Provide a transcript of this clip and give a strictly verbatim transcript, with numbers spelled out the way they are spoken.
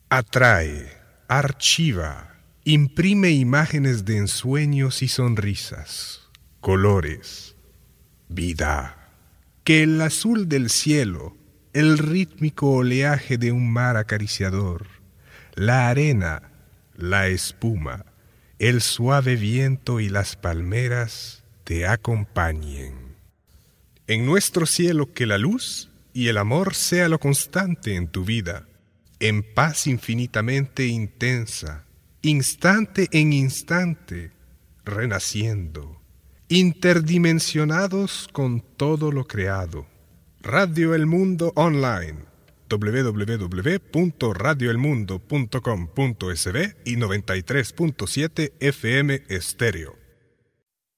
Atrae, archiva, imprime imágenes de ensueños y sonrisas, colores, vida. Que el azul del cielo, el rítmico oleaje de un mar acariciador, la arena, la espuma, el suave viento y las palmeras te acompañen. En nuestro cielo que la luz y el amor sea lo constante en tu vida, en paz infinitamente intensa, instante en instante, renaciendo, interdimensionados con todo lo creado. Radio El Mundo Online, doble u doble u doble u punto radio el mundo punto com punto es be y noventa y tres punto siete F M Estéreo.